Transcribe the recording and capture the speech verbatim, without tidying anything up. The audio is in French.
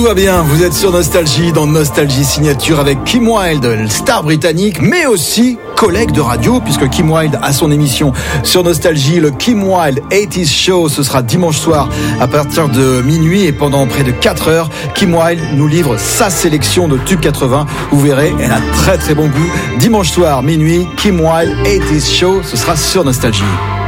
Tout va bien, vous êtes sur Nostalgie, dans Nostalgie Signature avec Kim Wilde, star britannique, mais aussi collègue de radio, puisque Kim Wilde a son émission sur Nostalgie, le Kim Wilde eighties Show. Ce sera dimanche soir à partir de minuit et pendant près de quatre heures. Kim Wilde nous livre sa sélection de tubes quatre-vingts. Vous verrez, elle a très très bon goût. Dimanche soir, minuit, Kim Wilde eighties Show, ce sera sur Nostalgie.